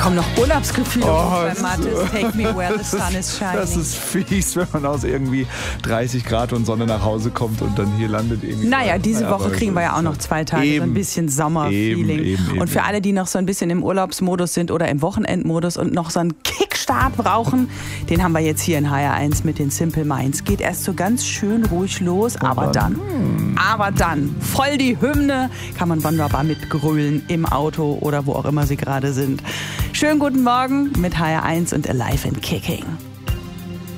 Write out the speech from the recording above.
kommen noch Urlaubsgefühle bei Mathis. Take me where the sun is shining. Das ist fies, wenn man aus irgendwie 30 Grad und Sonne nach Hause kommt und dann hier landet irgendwie. Naja, diese Woche kriegen wir ja auch noch 2 Tage, so ein bisschen Sommerfeeling. Und für alle, die noch so ein bisschen im Urlaubsmodus sind oder im Wochenendmodus und noch so einen Kickstart brauchen, den haben wir jetzt hier in HR1 mit den Simple Minds. Geht erst so ganz schön ruhig los, aber dann voll die Hymne, kann man wunderbar mitgrölen im Auto oder wo auch immer Sie gerade sind. Schönen guten Morgen mit HR1 und Alive and Kicking.